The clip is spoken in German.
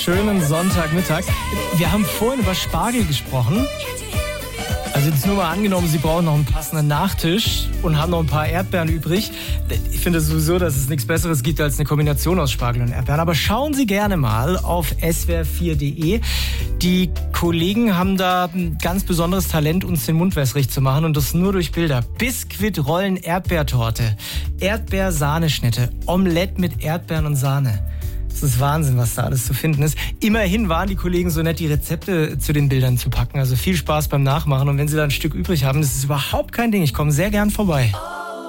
Schönen Sonntagmittag. Wir haben vorhin über Spargel gesprochen. Also jetzt nur mal angenommen, Sie brauchen noch einen passenden Nachtisch und haben noch ein paar Erdbeeren übrig. Ich finde sowieso, dass es nichts Besseres gibt als eine Kombination aus Spargel und Erdbeeren. Aber schauen Sie gerne mal auf swr4.de. Die Kollegen haben da ein ganz besonderes Talent, uns den Mund wässrig zu machen, und das nur durch Bilder. Biskuitrollen Erdbeertorte, Erdbeersahneschnitte, Omelette mit Erdbeeren und Sahne. Das ist Wahnsinn, was da alles zu finden ist. Immerhin waren die Kollegen so nett, die Rezepte zu den Bildern zu packen. Also viel Spaß beim Nachmachen. Und wenn Sie da ein Stück übrig haben, das ist überhaupt kein Ding. Ich komme sehr gern vorbei.